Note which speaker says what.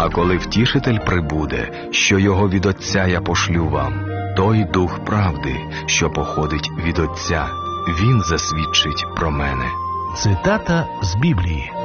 Speaker 1: А коли Втішитель прибуде, що його від Отця я пошлю вам, той Дух правди, що походить від Отця, він засвідчить про мене».
Speaker 2: Цитата з Біблії.